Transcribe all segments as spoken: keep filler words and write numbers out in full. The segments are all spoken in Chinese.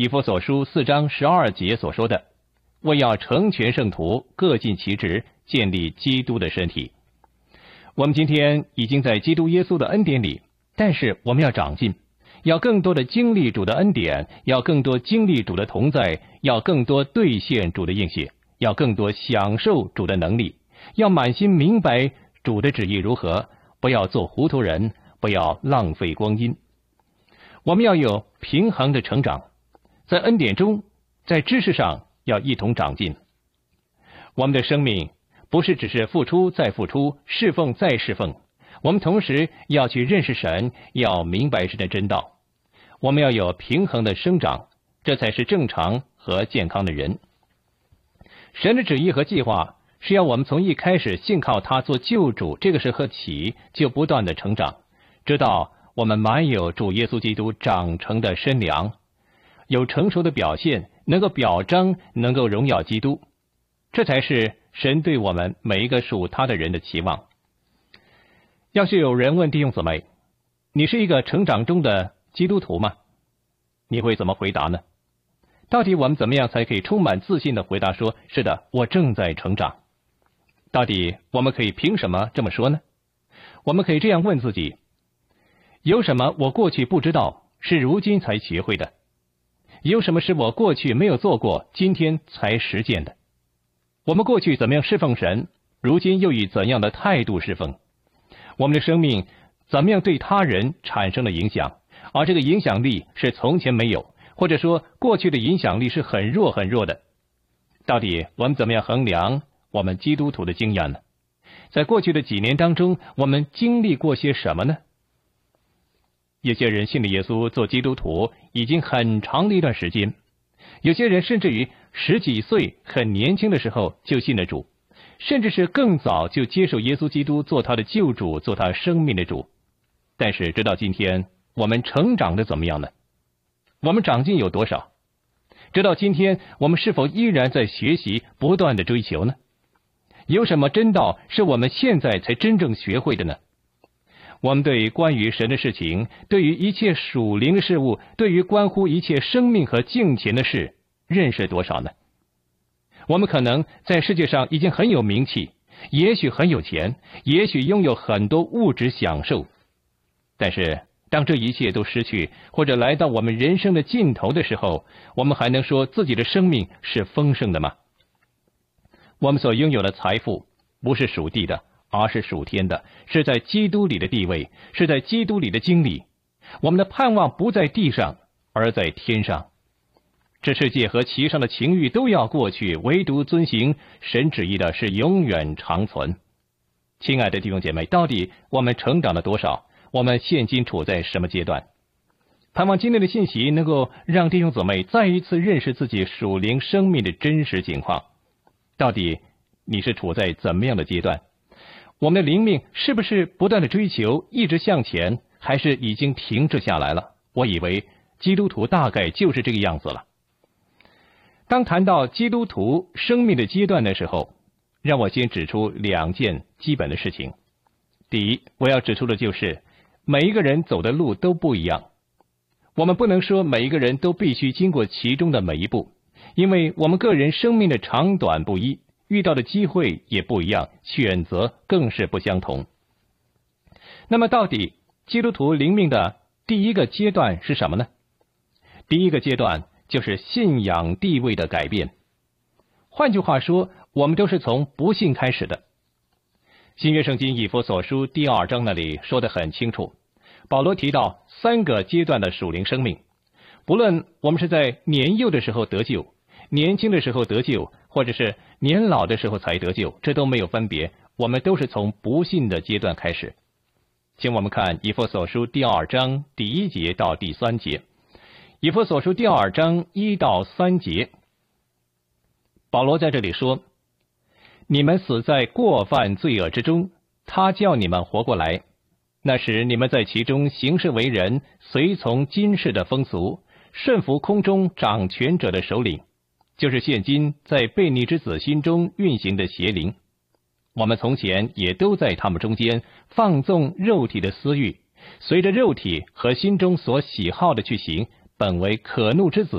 以弗所书四章十二节所说的，为要成全圣徒，各尽其职，建立基督的身体。我们今天已经在基督耶稣的恩典里，但是我们要长进，要更多的经历主的恩典，要更多经历主的同在，要更多兑现主的应许，要更多享受主的能力，要满心明白主的旨意如何，不要做糊涂人，不要浪费光阴。我们要有平衡的成长，在恩典中，在知识上要一同长进。我们的生命不是只是付出再付出，侍奉再侍奉，我们同时要去认识神，要明白神的真道。我们要有平衡的生长，这才是正常和健康的人。神的旨意和计划是要我们从一开始信靠他做救主这个时候起，就不断的成长，直到我们满有主耶稣基督长成的身量，有成熟的表现，能够表彰，能够荣耀基督。这才是神对我们每一个属他的人的期望。要是有人问弟兄姊妹，你是一个成长中的基督徒吗？你会怎么回答呢？到底我们怎么样才可以充满自信地回答说，是的，我正在成长？到底我们可以凭什么这么说呢？我们可以这样问自己，有什么我过去不知道，是如今才学会的？有什么是我过去没有做过，今天才实践的？我们过去怎么样侍奉神，如今又以怎样的态度侍奉？我们的生命怎么样对他人产生了影响，而这个影响力是从前没有，或者说过去的影响力是很弱很弱的。到底我们怎么样衡量我们基督徒的经验呢？在过去的几年当中，我们经历过些什么呢？有些人信了耶稣做基督徒已经很长的一段时间，有些人甚至于十几岁很年轻的时候就信了主，甚至是更早就接受耶稣基督做他的救主，做他生命的主。但是直到今天，我们成长的怎么样呢？我们长进有多少？直到今天，我们是否依然在学习，不断的追求呢？有什么真道是我们现在才真正学会的呢？我们对于关于神的事情，对于一切属灵的事物，对于关乎一切生命和敬虔的事，认识多少呢？我们可能在世界上已经很有名气，也许很有钱，也许拥有很多物质享受，但是当这一切都失去，或者来到我们人生的尽头的时候，我们还能说自己的生命是丰盛的吗？我们所拥有的财富不是属地的，而是属天的，是在基督里的地位，是在基督里的经历。我们的盼望不在地上，而在天上。这世界和其上的情欲都要过去，唯独遵行神旨意的是永远长存。亲爱的弟兄姐妹，到底我们成长了多少？我们现今处在什么阶段？盼望今天的信息能够让弟兄姊妹再一次认识自己属灵生命的真实情况。到底你是处在怎么样的阶段？我们的灵命是不是不断的追求，一直向前，还是已经停滞下来了？我以为基督徒大概就是这个样子了。当谈到基督徒生命的阶段的时候，让我先指出两件基本的事情。第一，我要指出的就是每一个人走的路都不一样，我们不能说每一个人都必须经过其中的每一步，因为我们个人生命的长短不一，遇到的机会也不一样，选择更是不相同。那么到底基督徒灵命的第一个阶段是什么呢？第一个阶段就是信仰地位的改变。换句话说，我们都是从不信开始的。新约圣经以弗所书第二章那里说得很清楚，保罗提到三个阶段的属灵生命，不论我们是在年幼的时候得救，年轻的时候得救，或者是年老的时候才得救，这都没有分别，我们都是从不信的阶段开始。请我们看以弗所书第二章第一节到第三节。以弗所书第二章一到三节，保罗在这里说，你们死在过犯罪恶之中，他叫你们活过来。那时你们在其中行事为人，随从今世的风俗，顺服空中掌权者的首领，就是现今在悖逆之子心中运行的邪灵。我们从前也都在他们中间放纵肉体的私欲，随着肉体和心中所喜好的去行，本为可怒之子，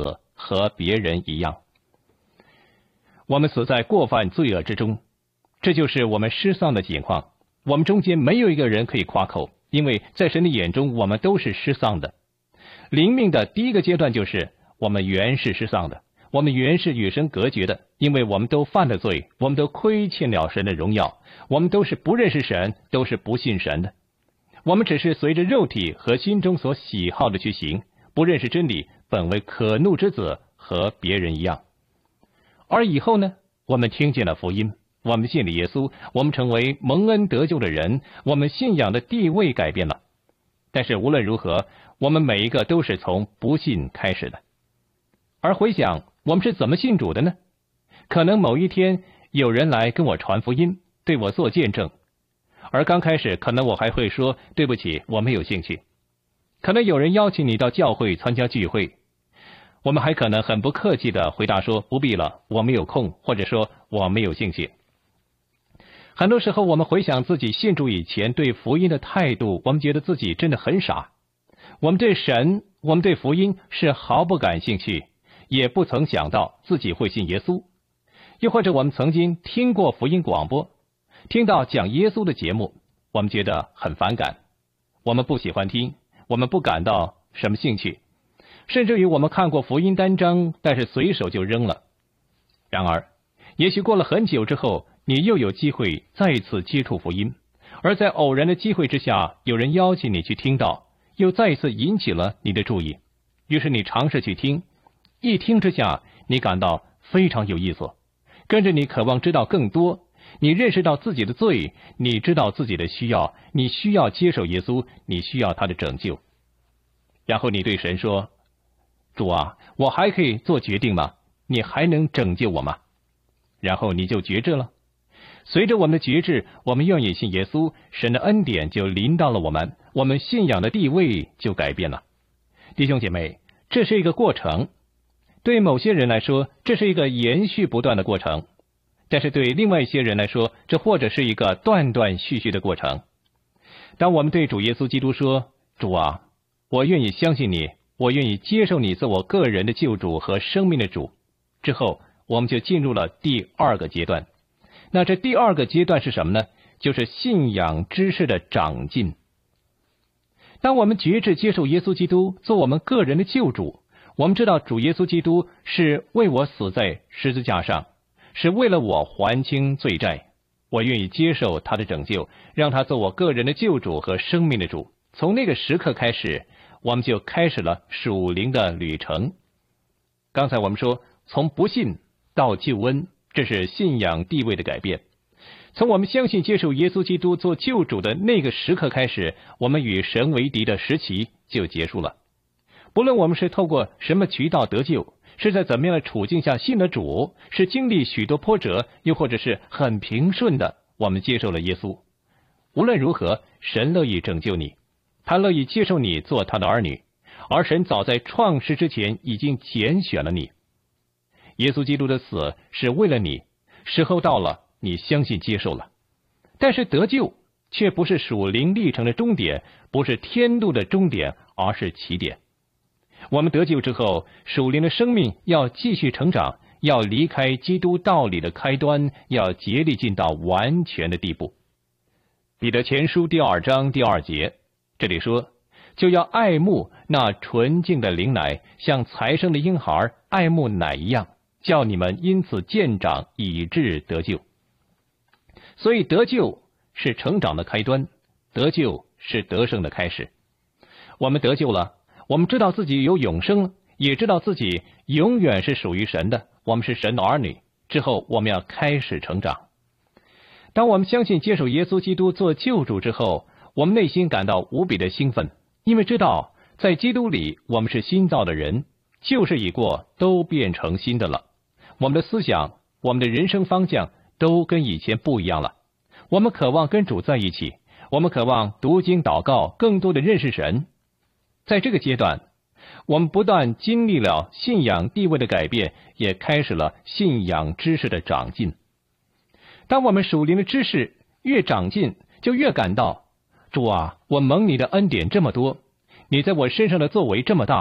和别人一样。我们死在过犯罪恶之中，这就是我们失丧的景况。我们中间没有一个人可以夸口，因为在神的眼中我们都是失丧的。灵命的第一个阶段就是我们原是失丧的，我们原是与神隔绝的，因为我们都犯了罪，我们都亏欠了神的荣耀，我们都是不认识神，都是不信神的。我们只是随着肉体和心中所喜好的去行，不认识真理，本为可怒之子，和别人一样。而以后呢，我们听见了福音，我们信了耶稣，我们成为蒙恩得救的人，我们信仰的地位改变了。但是无论如何，我们每一个都是从不信开始的。而回想我们是怎么信主的呢？可能某一天有人来跟我传福音，对我做见证，而刚开始可能我还会说对不起，我没有兴趣。可能有人邀请你到教会参加聚会，我们还可能很不客气地回答说不必了，我没有空，或者说我没有兴趣。很多时候我们回想自己信主以前对福音的态度，我们觉得自己真的很傻。我们对神，我们对福音是毫不感兴趣，也不曾想到自己会信耶稣。又或者我们曾经听过福音广播，听到讲耶稣的节目，我们觉得很反感，我们不喜欢听，我们不感到什么兴趣，甚至于我们看过福音单章，但是随手就扔了。然而也许过了很久之后，你又有机会再次接触福音，而在偶然的机会之下，有人邀请你去听到，又再一次引起了你的注意，于是你尝试去听，一听之下你感到非常有意思，跟着你渴望知道更多，你认识到自己的罪，你知道自己的需要，你需要接受耶稣，你需要他的拯救。然后你对神说，主啊，我还可以做决定吗？你还能拯救我吗？然后你就决志了。随着我们的决志，我们愿意信耶稣，神的恩典就临到了我们，我们信仰的地位就改变了。弟兄姐妹，这是一个过程，对某些人来说，这是一个延续不断的过程，但是对另外一些人来说，这或者是一个断断续续的过程。当我们对主耶稣基督说，主啊，我愿意相信你，我愿意接受你做我个人的救主和生命的主，之后我们就进入了第二个阶段。那这第二个阶段是什么呢？就是信仰知识的长进。当我们决志接受耶稣基督做我们个人的救主，我们知道主耶稣基督是为我死在十字架上，是为了我还清罪债，我愿意接受他的拯救，让他做我个人的救主和生命的主。从那个时刻开始，我们就开始了属灵的旅程。刚才我们说，从不信到救恩，这是信仰地位的改变。从我们相信接受耶稣基督做救主的那个时刻开始，我们与神为敌的时期就结束了。不论我们是透过什么渠道得救，是在怎么样的处境下信了主，是经历许多波折，又或者是很平顺的我们接受了耶稣，无论如何，神乐意拯救你，他乐意接受你做他的儿女，而神早在创世之前已经拣选了你。耶稣基督的死是为了你，时候到了，你相信接受了。但是得救却不是属灵历程的终点，不是天路的终点，而是起点。我们得救之后，属灵的生命要继续成长，要离开基督道理的开端，要竭力进到完全的地步。彼得前书第二章第二节，这里说，就要爱慕那纯净的灵奶，像才生的婴孩爱慕奶一样，叫你们因此渐长，以致得救。所以得救是成长的开端，得救是得胜的开始。我们得救了，我们知道自己有永生，也知道自己永远是属于神的，我们是神的儿女。之后我们要开始成长。当我们相信接受耶稣基督做救主之后，我们内心感到无比的兴奋，因为知道在基督里我们是新造的人，旧事已过，都变成新的了。我们的思想，我们的人生方向都跟以前不一样了。我们渴望跟主在一起，我们渴望读经祷告，更多的认识神。在这个阶段，我们不但经历了信仰地位的改变，也开始了信仰知识的长进。当我们属灵的知识越长进，就越感到，主啊，我蒙你的恩典这么多，你在我身上的作为这么大，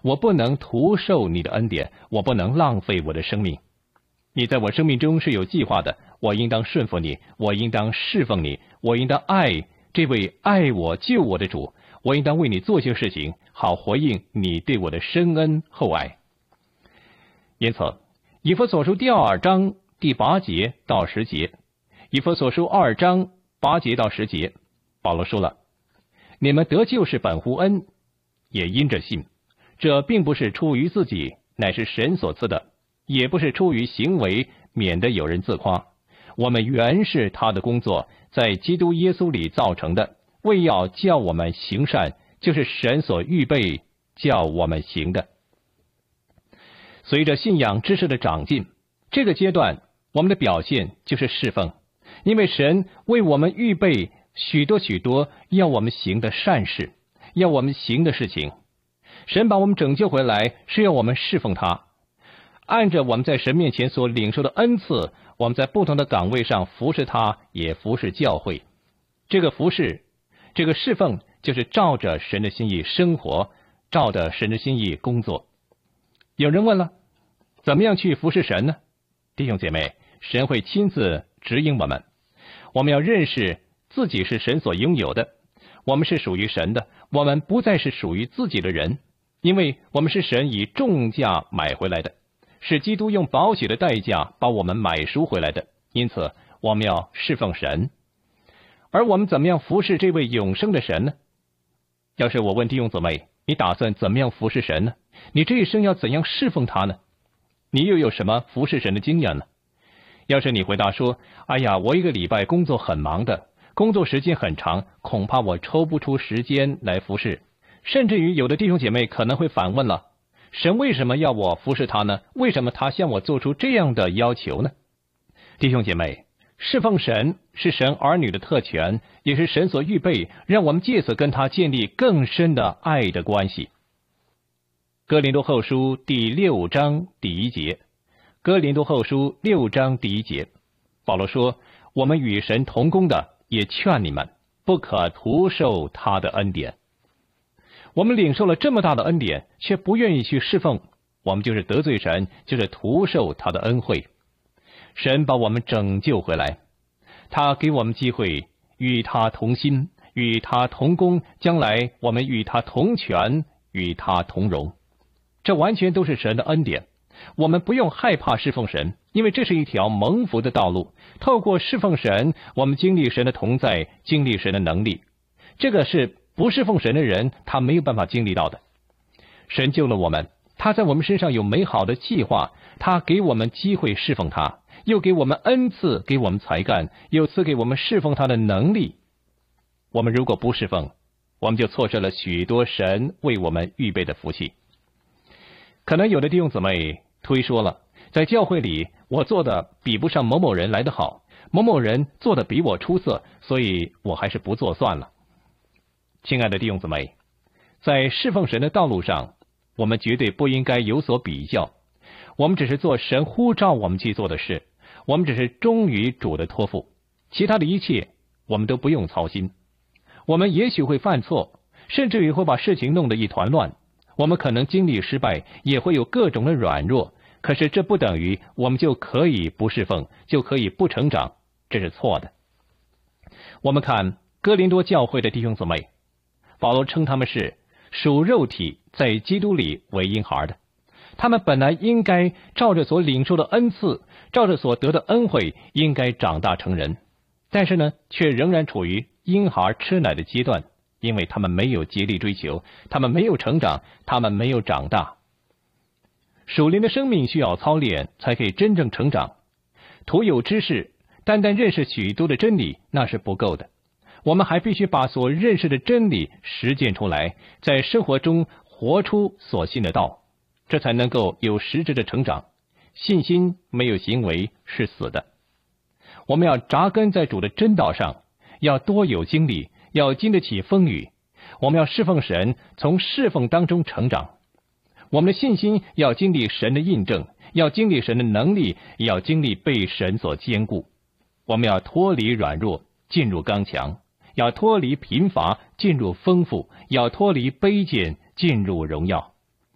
我不能徒受你的恩典，我不能浪费我的生命。你在我生命中是有计划的，我应当顺服你，我应当侍奉你，我应当爱这位爱我救我的主，我应当为你做些事情，好回应你对我的深恩厚爱。因此，以弗所书第二章第八节到十节，以弗所书二章八节到十节，保罗说了：你们得救是本乎恩，也因着信。这并不是出于自己，乃是神所赐的，也不是出于行为，免得有人自夸。我们原是他的工作，在基督耶稣里造成的，为要叫我们行善，就是神所预备叫我们行的。随着信仰知识的长进，这个阶段我们的表现就是侍奉，因为神为我们预备许多许多要我们行的善事，要我们行的事情。神把我们拯救回来，是要我们侍奉他。按着我们在神面前所领受的恩赐，我们在不同的岗位上服侍他，也服侍教会。这个服侍，这个侍奉，就是照着神的心意生活，照着神的心意工作。有人问了，怎么样去服侍神呢？弟兄姐妹，神会亲自指引我们。我们要认识自己是神所拥有的，我们是属于神的，我们不再是属于自己的人，因为我们是神以重价买回来的，是基督用宝血的代价把我们买赎回来的，因此我们要侍奉神。而我们怎么样服侍这位永生的神呢？要是我问弟兄姊妹，你打算怎么样服侍神呢？你这一生要怎样侍奉他呢？你又有什么服侍神的经验呢？要是你回答说，哎呀，我一个礼拜工作很忙的，工作时间很长，恐怕我抽不出时间来服侍。甚至于有的弟兄姐妹可能会反问了，神为什么要我服侍他呢？为什么他向我做出这样的要求呢？弟兄姐妹，侍奉神是神儿女的特权，也是神所预备，让我们借此跟他建立更深的爱的关系。哥林多后书第六章第一节，哥林多后书六章第一节，保罗说，我们与神同工的，也劝你们不可徒受他的恩典。我们领受了这么大的恩典，却不愿意去侍奉，我们就是得罪神，就是徒受他的恩惠。神把我们拯救回来，他给我们机会与他同心，与他同工，将来我们与他同权，与他同荣。这完全都是神的恩典，我们不用害怕侍奉神，因为这是一条蒙福的道路。透过侍奉神，我们经历神的同在，经历神的能力，这个是不侍奉神的人他没有办法经历到的。神救了我们，他在我们身上有美好的计划，他给我们机会侍奉他，又给我们恩赐，给我们才干，又赐给我们侍奉他的能力。我们如果不侍奉，我们就错失了许多神为我们预备的福气。可能有的弟兄姊妹推说了，在教会里我做的比不上某某人来得好，某某人做的比我出色，所以我还是不做算了。亲爱的弟兄姊妹，在侍奉神的道路上，我们绝对不应该有所比较。我们只是做神呼召我们去做的事，我们只是忠于主的托付，其他的一切我们都不用操心。我们也许会犯错，甚至于会把事情弄得一团乱，我们可能经历失败，也会有各种的软弱，可是这不等于我们就可以不侍奉，就可以不成长，这是错的。我们看哥林多教会的弟兄姊妹，保罗称他们是属肉体，在基督里为婴孩的。他们本来应该照着所领受的恩赐，照着所得的恩惠，应该长大成人，但是呢，却仍然处于婴孩吃奶的阶段，因为他们没有竭力追求，他们没有成长，他们没有长大。属灵的生命需要操练，才可以真正成长。徒有知识，单单认识许多的真理，那是不够的。我们还必须把所认识的真理实践出来，在生活中活出所信的道，这才能够有实质的成长。信心没有行为是死的。我们要扎根在主的真道上，要多有经历，要经得起风雨。我们要侍奉神，从侍奉当中成长。我们的信心要经历神的印证，要经历神的能力，也要经历被神所坚固。我们要脱离软弱，进入刚强，要脱离贫乏，进入丰富，要脱离卑贱，进入荣耀。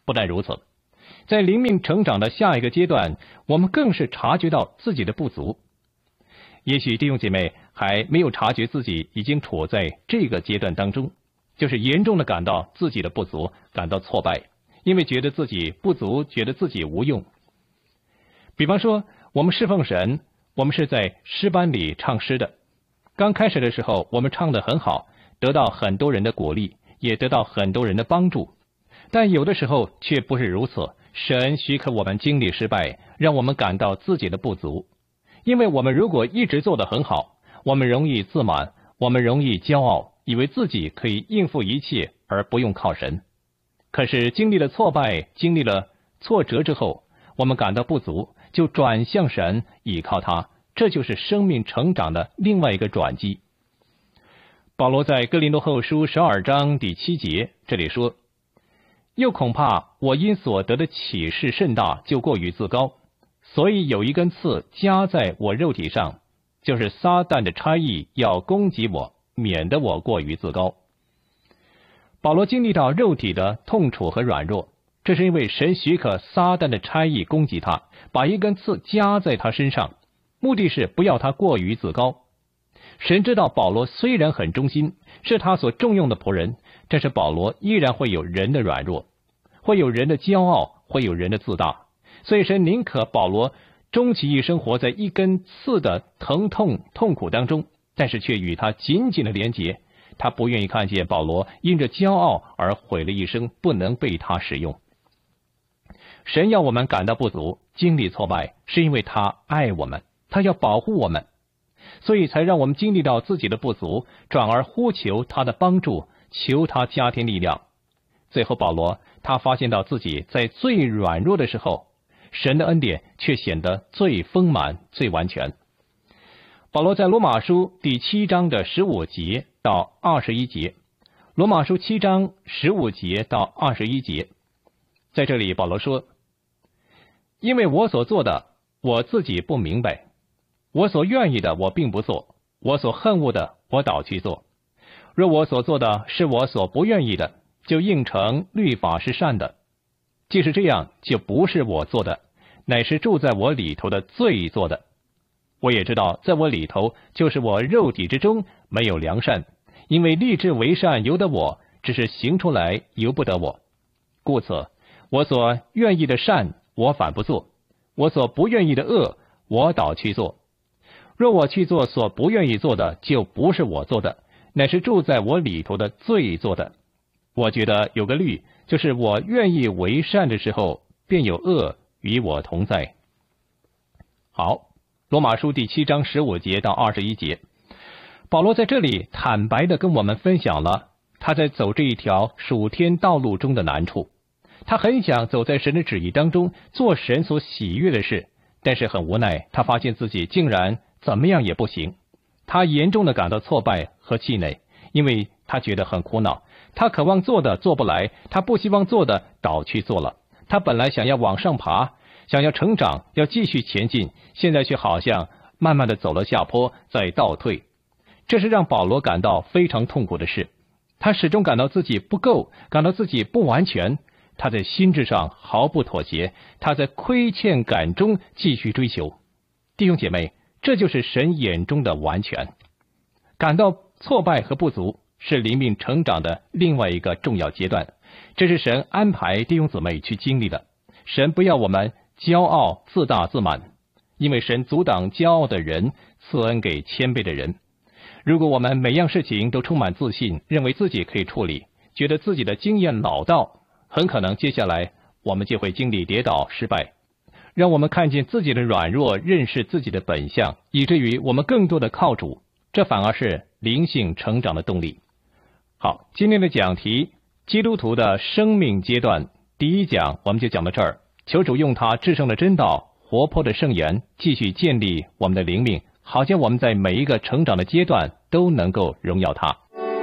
不但如此，在灵命成长的下一个阶段，我们更是察觉到自己的不足。也许弟兄姐妹还没有察觉自己已经处在这个阶段当中，就是严重的感到自己的不足，感到挫败，因为觉得自己不足，觉得自己无用。比方说，我们侍奉神，我们是在诗班里唱诗的，刚开始的时候我们唱得很好，得到很多人的鼓励，也得到很多人的帮助，但有的时候却不是如此，神许可我们经历失败，让我们感到自己的不足。因为我们如果一直做得很好，我们容易自满，我们容易骄傲，以为自己可以应付一切而不用靠神。可是经历了挫败，经历了挫折之后，我们感到不足，就转向神，倚靠他，这就是生命成长的另外一个转机。保罗在哥林多后书十二章第七节这里说，又恐怕我因所得的启示甚大，就过于自高，所以有一根刺加在我肉体上，就是撒旦的差役要攻击我，免得我过于自高。保罗经历到肉体的痛楚和软弱，这是因为神许可撒旦的差役攻击他，把一根刺加在他身上，目的是不要他过于自高。神知道保罗虽然很忠心，是他所重用的仆人，但是保罗依然会有人的软弱，会有人的骄傲，会有人的自大，所以神宁可保罗终其一生活在一根刺的疼痛痛苦当中，但是却与他紧紧的连结。他不愿意看见保罗因着骄傲而毁了一生，不能被他使用。神要我们感到不足，经历挫败，是因为他爱我们，他要保护我们，所以才让我们经历到自己的不足，转而呼求他的帮助，求他加添力量。最后保罗他发现到自己在最软弱的时候，神的恩典却显得最丰满最完全。保罗在罗马书第七章的十五节到二十一节，罗马书七章十五节到二十一节，在这里保罗说，因为我所做的我自己不明白，我所愿意的我并不做，我所恨恶的我倒去做。若我所做的是我所不愿意的，就应承律法是善的。即是这样，就不是我做的，乃是住在我里头的罪做的。我也知道，在我里头，就是我肉体之中没有良善，因为立志为善由得我，只是行出来由不得我。故此，我所愿意的善，我反不做；我所不愿意的恶，我倒去做。若我去做所不愿意做的，就不是我做的，乃是住在我里头的罪做的。我觉得有个律，就是我愿意为善的时候，便有恶与我同在。好，罗马书第七章十五节到二十一节，保罗在这里坦白地跟我们分享了他在走这一条属天道路中的难处。他很想走在神的旨意当中，做神所喜悦的事，但是很无奈，他发现自己竟然怎么样也不行。他严重地感到挫败和气馁，因为他觉得很苦恼。他渴望做的做不来，他不希望做的倒去做了。他本来想要往上爬，想要成长，要继续前进，现在却好像慢慢的走了下坡，再倒退。这是让保罗感到非常痛苦的事。他始终感到自己不够，感到自己不完全。他在心智上毫不妥协，他在亏欠感中继续追求。弟兄姐妹，这就是神眼中的完全。感到挫败和不足是灵命成长的另外一个重要阶段，这是神安排弟兄姊妹去经历的。神不要我们骄傲自大自满，因为神阻挡骄傲的人，赐恩给谦卑的人。如果我们每样事情都充满自信，认为自己可以处理，觉得自己的经验老道，很可能接下来我们就会经历跌倒失败。让我们看见自己的软弱，认识自己的本相，以至于我们更多的靠主，这反而是灵性成长的动力。好，今天的讲题，基督徒的生命阶段，第一讲我们就讲到这儿。求主用他至圣的真道，活泼的圣言，继续建立我们的灵命，好像我们在每一个成长的阶段都能够荣耀他。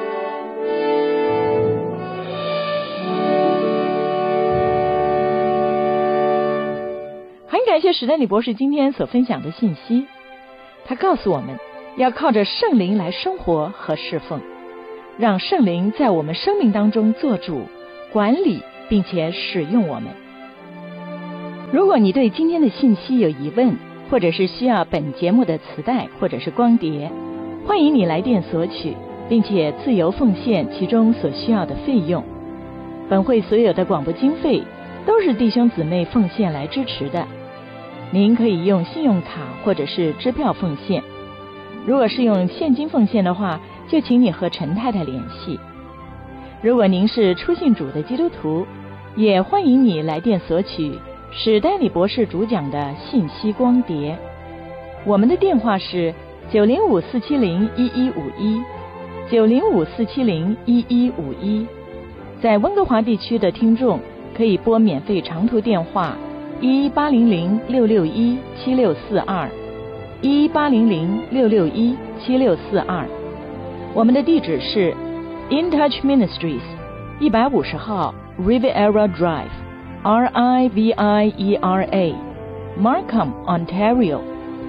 很感谢史丹利博士今天所分享的信息，他告诉我们要靠着圣灵来生活和侍奉，让圣灵在我们生命当中做主、管理、 并且使用我们。如果你对今天的信息有疑问，或者是需要本节目的磁带或者是光碟，欢迎你来电索取，并且自由奉献其中所需要的费用。本会所有的广播经费都是弟兄姊妹奉献来支持的。您可以用信用卡或者是支票奉献。如果是用现金奉献的话，就请你和陈太太联系。如果您是初信主的基督徒，也欢迎你来电索取史丹利博士主讲的信息光碟。我们的电话是九零五四七零一一五一，九零五四七零一一五一。在温哥华地区的听众可以拨免费长途电话一八零零六六一七六四二，一八零零六六一七六四二。我们的地址是 In Touch Ministries 一百五十号 Riviera Drive R I V I E R A Markham Ontario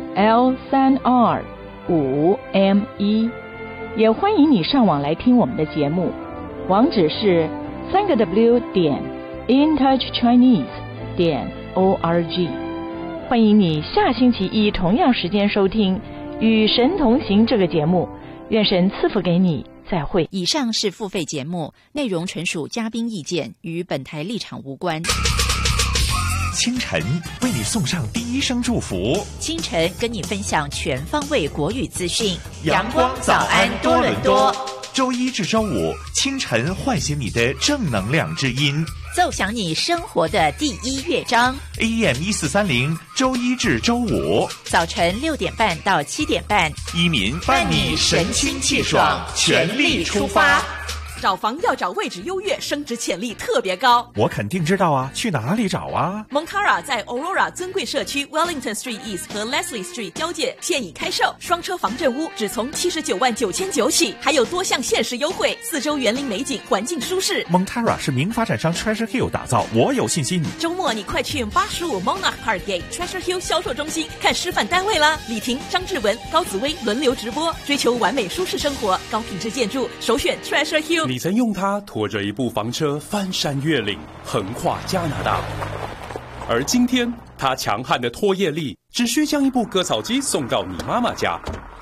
L 三 R 五 M 一。也欢迎你上网来听我们的节目，网址是三个 W 点 intouchchinese 点 O R G。 欢迎你下星期一同样时间收听与神同行这个节目，愿神赐福给你，再会。 以上是付费节目，内容纯属嘉宾意见，与本台立场无关。 清晨为你送上第一声祝福， 清晨跟你分享全方位国语资讯。 阳光早安多伦多，周一至周五清晨唤醒你的正能量之音， 奏响你生活的第一乐章。 A M 一四三零，周一至周五早晨六点半到七点半， 一民伴你神清气爽，全力出发。 找房要找位置优越，升值潜力特别高。 我肯定知道啊，去哪里找啊？ Montara 在 Aurora 尊贵社区 Wellington Street East 和 Leslie Street 交界，现已开售，双车房镇屋只从七十九万九千九起，还有多项限时优惠，四周园林美景，环境舒适。 Montara 是名发展商 Treasure Hill 打造，我有信心。 周末你快去八十五 Monarch Parkgate Treasure Hill 销售中心看示范单位啦！李婷、张志文、高紫薇轮流直播，追求完美舒适生活，高品质建筑，首选 Treasure Hill。 你曾用它拖着一部房车翻山越岭，横跨加拿大，而今天它强悍的拖曳力只需将一部割草机送到你妈妈家。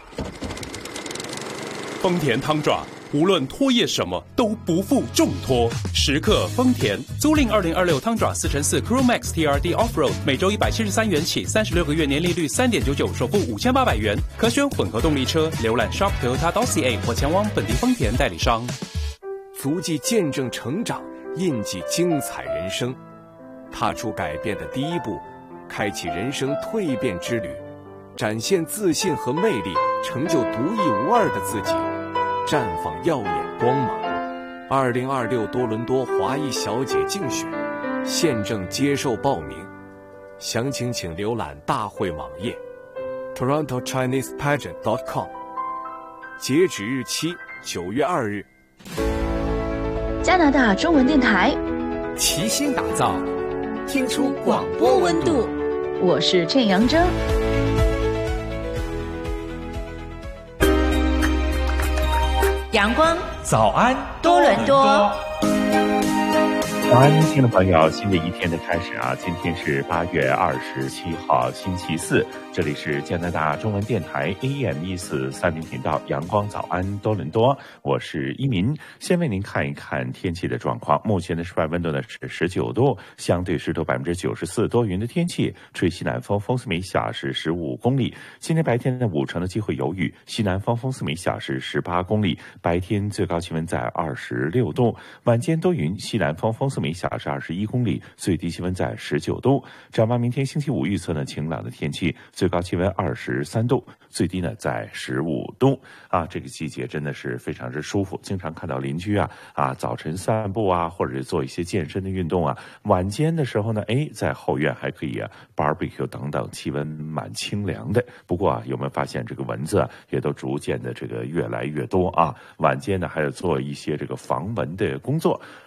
丰田汤爪无论拖曳什么都不负重拖，时刻丰田。租赁二零二六汤爪四乘四 Crew Max T R D Offroad， 每周一百七十三元起，三十六个月年利率三点九九，首付五千八百元，可选混合动力车。浏览 shop toyota dot c a 或前往本地丰田代理商。 足迹见证成长，印记精彩人生。踏出改变的第一步，开启人生蜕变之旅，展现自信和魅力，成就独一无二的自己，绽放耀眼光芒。二零二六多伦多华裔小姐竞选现正接受报名，详情请浏览大会网页 toronto chinese pageant dot com， 截止日期九月二日。 加拿大中文电台齐心打造， 听出广播温度。我是郑阳铮。 阳光早安多伦多。 早安，亲爱的朋友，新的一天的开始啊！今天是八月二十七号，星期四。这里是加拿大中文电台 A M 一四三零频道，阳光早安多伦多，我是一民。先为您看一看天气的状况。目前的室外温度呢是十九度，相对湿度百分之九十四，多云的天气，吹西南风，风速每小时十五公里。今天白天的五成的机会有雨，西南风，风速每小时十八公里。白天最高气温在二十六度，晚间多云，西南风，风速每小时二十一公里，最低气温在十九度。展望明天星期五预测呢，晴朗的天气，最高气温二十三度，最低呢在十五度。啊，这个季节真的是非常之舒服，经常看到邻居啊啊早晨散步啊，或者做一些健身的运动啊，晚间的时候呢，哎，在后院还可以啊 barbecue 等等，气温蛮清凉的。不过啊，有没有发现这个蚊子啊，也都逐渐的这个越来越多啊？晚间呢，还要做一些这个防蚊的工作。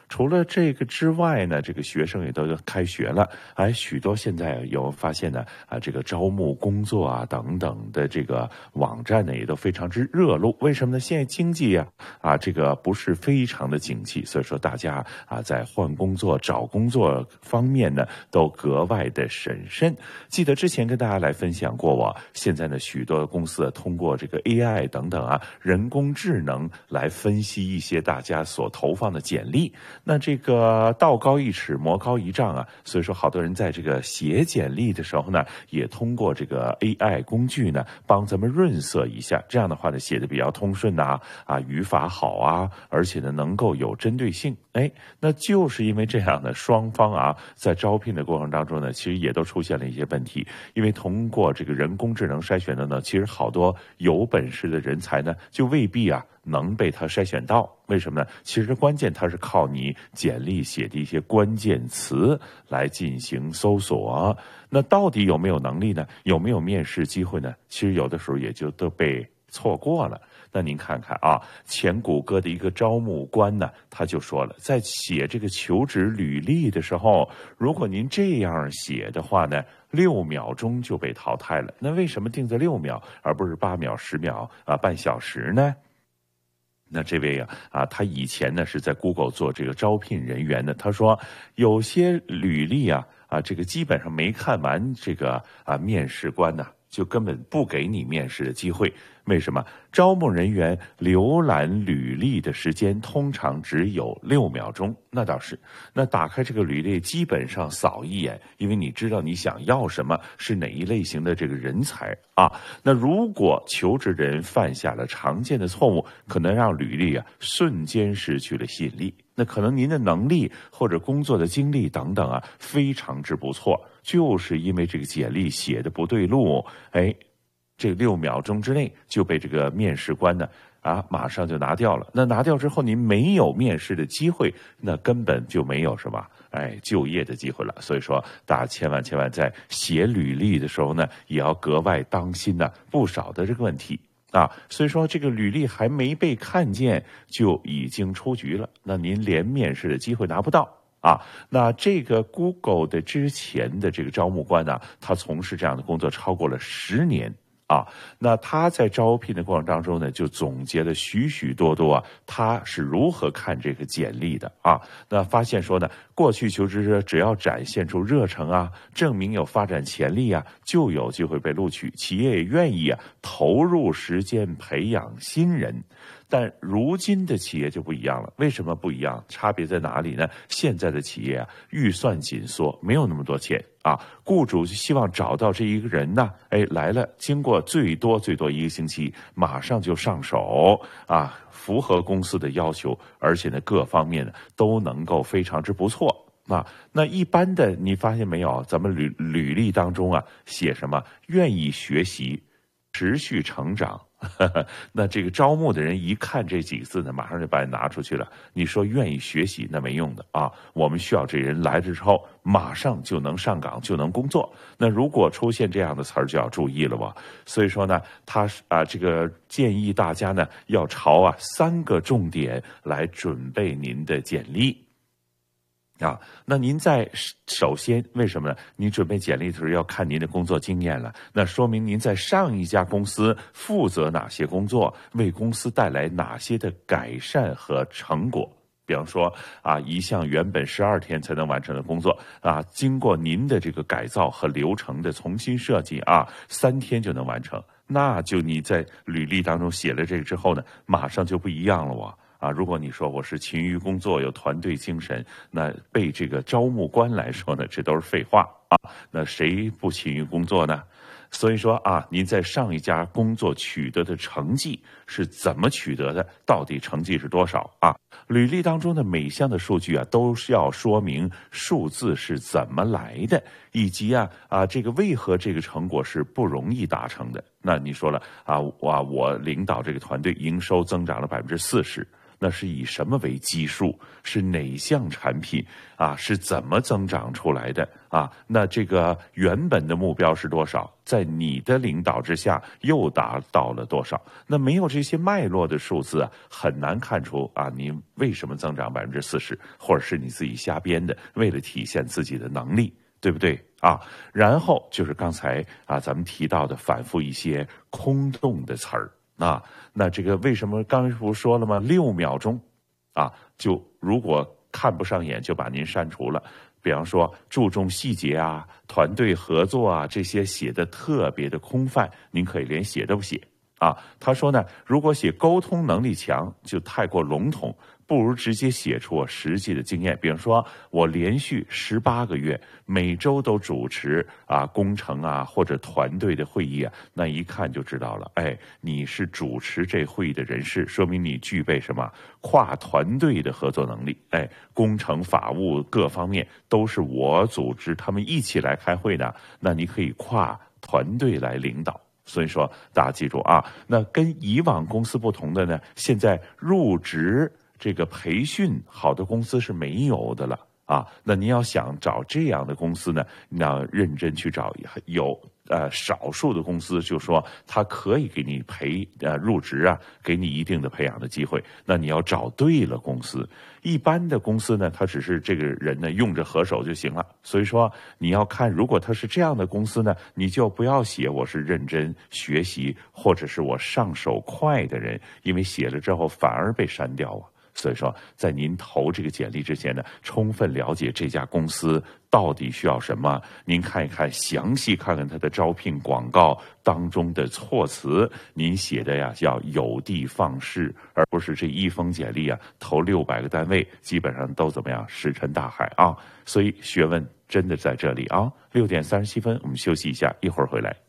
除了这个之外呢，这个学生也都开学了，哎，许多现在有发现呢，啊，这个招募工作啊等等的这个网站呢，也都非常之热络。为什么呢？现在经济啊啊这个不是非常的景气，所以说大家啊在换工作、找工作方面呢，都格外的审慎。记得之前跟大家来分享过，我现在呢许多公司通过这个 A I 等等啊，人工智能来分析一些大家所投放的简历。那这个道高一尺，魔高一丈啊，所以说好多人在这个写简历的时候呢，也通过这个 A I 工具呢，帮咱们润色一下，这样的话呢，写的比较通顺呐，啊，语法好啊，而且呢，能够有针对性。哎，那就是因为这样呢，双方啊，在招聘的过程当中呢，其实也都出现了一些问题，因为通过这个人工智能筛选的呢，其实好多有本事的人才呢，就未必啊能被他筛选到。为什么呢？其实关键它是靠你简历写的一些关键词来进行搜索。那到底有没有能力呢？有没有面试机会呢？其实有的时候也就都被错过了。那您看看啊，前谷歌的一个招募官呢，他就说了，在写这个求职履历的时候，如果您这样写的话呢，六秒钟就被淘汰了。那为什么定在六秒而不是八秒、十秒啊、半小时呢？那这位啊啊，他以前呢是在 Google 做这个招聘人员的。他说，有些履历啊啊，这个基本上没看完，这个啊面试官呢、啊、就根本不给你面试的机会。为什么？招募人员浏览履历的时间通常只有六秒钟。那倒是，那打开这个履历，基本上扫一眼，因为你知道你想要什么，是哪一类型的这个人才啊。那如果求职人犯下了常见的错误，可能让履历啊瞬间失去了吸引力。那可能您的能力或者工作的经历等等啊，非常之不错，就是因为这个简历写的不对路，哎。这六秒钟之内就被这个面试官呢啊马上就拿掉了。那拿掉之后，您没有面试的机会，那根本就没有什么哎就业的机会了。所以说，大家千万千万在写履历的时候呢，也要格外当心呢、啊、不少的这个问题啊。所以说，这个履历还没被看见就已经出局了，那您连面试的机会拿不到。啊，那这个 Google 的之前的这个招募官呢、啊，他从事这样的工作超过了十年。啊，那他在招聘的过程当中呢，就总结了许许多多啊，他是如何看这个简历的啊。那发现说呢，过去求职者只要展现出热诚啊，证明有发展潜力啊，就有机会被录取，企业也愿意啊投入时间培养新人。但如今的企业就不一样了，为什么不一样？差别在哪里呢？现在的企业啊，预算紧缩，没有那么多钱啊，雇主就希望找到这一个人呢，哎，来了，经过最多最多一个星期，马上就上手啊，符合公司的要求，而且呢，各方面呢都能够非常之不错。啊，那一般的你发现没有？咱们履履历当中啊，写什么？愿意学习，持续成长。呵呵，那这个招募的人一看这几个字呢，马上就把你拿出去了。你说愿意学习，那没用的啊！我们需要这人来了之后，马上就能上岗，就能工作。那如果出现这样的词儿，就要注意了吧。所以说呢，他啊，这个建议大家呢，要朝啊三个重点来准备您的简历。啊，那您在首先为什么呢？您准备简历的时候要看您的工作经验了，那说明您在上一家公司负责哪些工作，为公司带来哪些的改善和成果。比方说啊，一项原本十二天才能完成的工作啊，经过您的这个改造和流程的重新设计啊，三天就能完成，那就你在履历当中写了这个之后呢，马上就不一样了哇。啊，如果你说我是勤于工作，有团队精神，那被这个招募官来说呢，这都是废话啊。那谁不勤于工作呢？所以说啊，您在上一家工作取得的成绩是怎么取得的？到底成绩是多少啊？履历当中的每项的数据啊，都是要说明数字是怎么来的，以及啊啊这个为何这个成果是不容易达成的。那你说了啊，哇，我领导这个团队营收增长了百分之四十。 那是以什么为基数？是哪项产品啊？是怎么增长出来的啊？那这个原本的目标是多少？在你的领导之下又达到了多少？那没有这些脉络的数字啊，很难看出啊，你为什么增长百分之四十，或者是你自己瞎编的，为了体现自己的能力，对不对啊？然后就是刚才啊咱们提到的反复一些空洞的词儿啊，那这个为什么刚才不是说了吗？六秒钟啊，就如果看不上眼就把您删除了。比方说注重细节啊、团队合作啊，这些写的特别的空泛，您可以连写都不写啊。他说呢，如果写沟通能力强就太过笼统，不如直接写出我实际的经验。比方说我连续十八个月每周都主持啊工程啊或者团队的会议啊，那一看就知道了，哎，你是主持这会议的人士，说明你具备什么跨团队的合作能力。哎，工程法务各方面都是我组织他们一起来开会的，那你可以跨团队来领导。所以说大家记住啊，那跟以往公司不同的呢，现在入职这个培训好的公司是没有的了啊。那您要想找这样的公司呢，你要认真去找。有呃少数的公司就说他可以给你培呃入职啊，给你一定的培养的机会。那你要找对了公司。一般的公司呢，他只是这个人呢用着合手就行了。所以说你要看，如果他是这样的公司呢，你就不要写我是认真学习或者是我上手快的人，因为写了之后反而被删掉啊。所以说在您投这个简历之前呢，充分了解这家公司到底需要什么，您看一看，详细看看它的招聘广告当中的措辞，您写的呀要有的放矢，而不是这一封简历啊投六百个单位基本上都怎么样石沉大海啊。所以学问真的在这里啊。六点三十七分我们休息一下，一会儿回来。